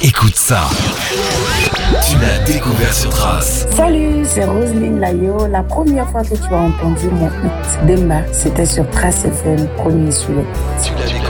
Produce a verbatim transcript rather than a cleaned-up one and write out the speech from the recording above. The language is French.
Écoute ça. Tu l'as découvert sur Trace. Salut, c'est Roselyne Layo. La première fois que tu as entendu mon hit Demba, c'était sur Trace F M, premier sur les. Tu l'as découvert